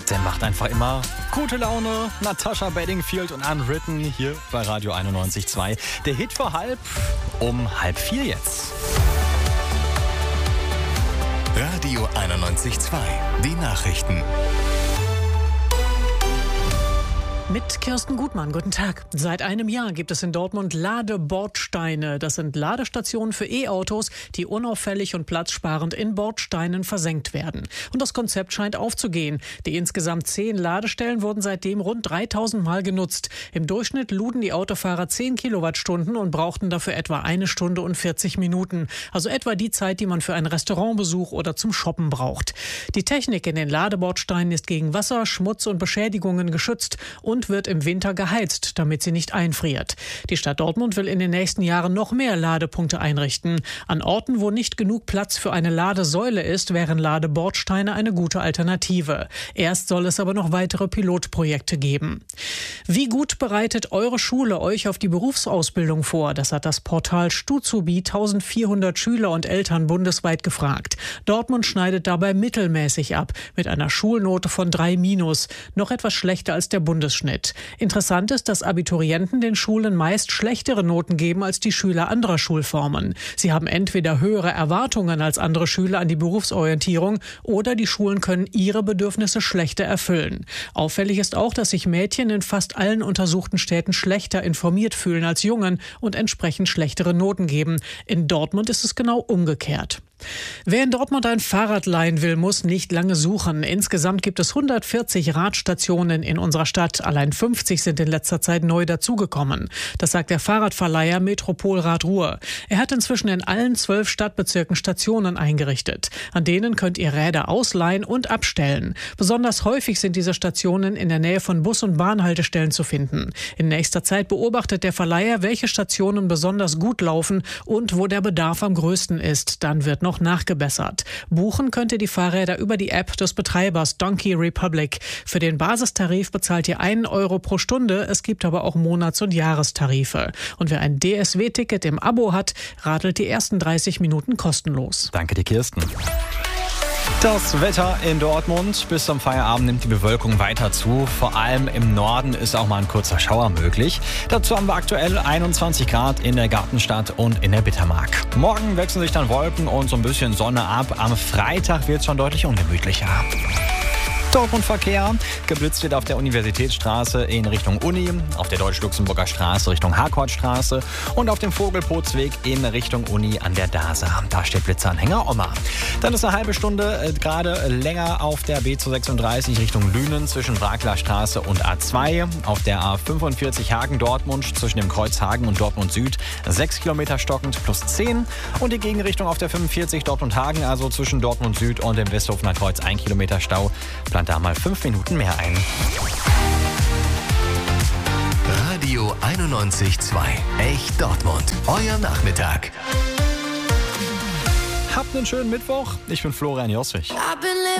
Der macht einfach immer gute Laune. Natasha Bedingfield und Unwritten hier bei Radio 91.2. Der Hit vor um 3:30 jetzt. Radio 91.2. Die Nachrichten. Mit Kirsten Gutmann, guten Tag. Seit einem Jahr gibt es in Dortmund Ladebordsteine. Das sind Ladestationen für E-Autos, die unauffällig und platzsparend in Bordsteinen versenkt werden. Und das Konzept scheint aufzugehen. Die insgesamt 10 Ladestellen wurden seitdem rund 3000 Mal genutzt. Im Durchschnitt luden die Autofahrer 10 Kilowattstunden und brauchten dafür etwa 1 Stunde und 40 Minuten. Also etwa die Zeit, die man für einen Restaurantbesuch oder zum Shoppen braucht. Die Technik in den Ladebordsteinen ist gegen Wasser, Schmutz und Beschädigungen geschützt und wird im Winter geheizt, damit sie nicht einfriert. Die Stadt Dortmund will in den nächsten Jahren noch mehr Ladepunkte einrichten. An Orten, wo nicht genug Platz für eine Ladesäule ist, wären Ladebordsteine eine gute Alternative. Erst soll es aber noch weitere Pilotprojekte geben. Wie gut bereitet eure Schule euch auf die Berufsausbildung vor? Das hat das Portal Stuzubi 1400 Schüler und Eltern bundesweit gefragt. Dortmund schneidet dabei mittelmäßig ab, mit einer Schulnote von 3-, noch etwas schlechter als der Bundesschnitt. Interessant ist, dass Abiturienten den Schulen meist schlechtere Noten geben als die Schüler anderer Schulformen. Sie haben entweder höhere Erwartungen als andere Schüler an die Berufsorientierung oder die Schulen können ihre Bedürfnisse schlechter erfüllen. Auffällig ist auch, dass sich Mädchen in fast allen untersuchten Städten schlechter informiert fühlen als Jungen und entsprechend schlechtere Noten geben. In Dortmund ist es genau umgekehrt. Wer in Dortmund ein Fahrrad leihen will, muss nicht lange suchen. Insgesamt gibt es 140 Radstationen in unserer Stadt. Allein 50 sind in letzter Zeit neu dazugekommen. Das sagt der Fahrradverleiher Metropolrad Ruhr. Er hat inzwischen in allen 12 Stadtbezirken Stationen eingerichtet. An denen könnt ihr Räder ausleihen und abstellen. Besonders häufig sind diese Stationen in der Nähe von Bus- und Bahnhaltestellen zu finden. In nächster Zeit beobachtet der Verleiher, welche Stationen besonders gut laufen und wo der Bedarf am größten ist. Dann wird noch nachgebessert. Buchen könnt ihr die Fahrräder über die App des Betreibers Donkey Republic. Für den Basistarif bezahlt ihr 1 Euro pro Stunde. Es gibt aber auch Monats- und Jahrestarife. Und wer ein DSW-Ticket im Abo hat, radelt die ersten 30 Minuten kostenlos. Danke dir, Kirsten. Das Wetter in Dortmund. Bis zum Feierabend nimmt die Bewölkung weiter zu. Vor allem im Norden ist auch mal ein kurzer Schauer möglich. Dazu haben wir aktuell 21 Grad in der Gartenstadt und in der Bittermark. Morgen wechseln sich dann Wolken und so ein bisschen Sonne ab. Am Freitag wird es schon deutlich ungemütlicher. Dortmund-Verkehr. Geblitzt wird auf der Universitätsstraße in Richtung Uni, auf der Deutsch-Luxemburger Straße Richtung Harkortstraße und auf dem Vogelpotsweg in Richtung Uni an der DASA. Da steht Blitzeranhänger Oma. Dann ist eine halbe Stunde gerade länger auf der B236 Richtung Lünen zwischen Wragler Straße und A2. Auf der A45 Hagen-Dortmund zwischen dem Kreuz Hagen und Dortmund Süd 6 Kilometer stockend plus 10. Und die Gegenrichtung auf der 45 Dortmund-Hagen, also zwischen Dortmund Süd und dem Westhofener Kreuz 1 Kilometer Stau. Plant da mal 5 Minuten mehr ein. Radio 91.2. Echt Dortmund. Euer Nachmittag. Habt einen schönen Mittwoch. Ich bin Florian Jossich.